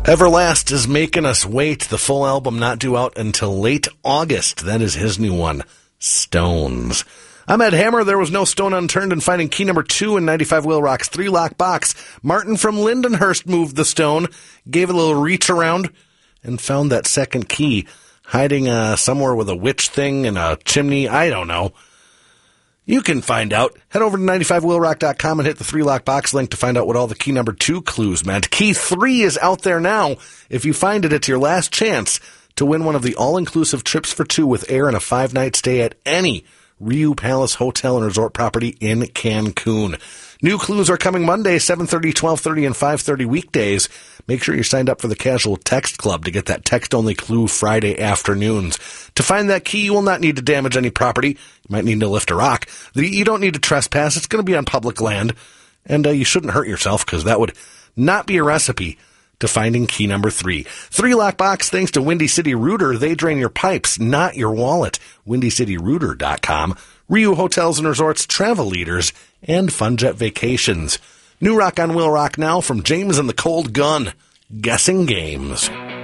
Everlast is making us wait. The full album not due out until late August. That is his new one, Stones. I'm Ed Hammer. There was no stone unturned in finding key number 2 in 95 Wheel Rock's 3-lock box. Martin from Lindenhurst moved the stone, gave it a little reach around, and found that second key hiding somewhere with a witch thing and a chimney. I don't know. You can find out. Head over to 95wheelrock.com and hit the 3-lock box link to find out what all the key number 2 clues meant. Key 3 is out there now. If you find it, it's your last chance to win one of the all-inclusive trips for 2 with air and a 5-night stay at any Riu Palace Hotel and Resort property in Cancun. New clues are coming Monday, 7:30, 12:30, and 5:30 weekdays. Make sure you're signed up for the Casual Text Club to get that text-only clue Friday afternoons. To find that key, you will not need to damage any property. You might need to lift a rock. You don't need to trespass. It's going to be on public land. And you shouldn't hurt yourself, because that would not be a recipe to finding key number 3. 3-lock box thanks to Windy City Rooter. They drain your pipes, not your wallet. WindyCityRooter.com. Riu Hotels and Resorts, travel leaders, and Funjet Vacations. New rock on Will Rock now from James and the Cold Gun. Guessing Games.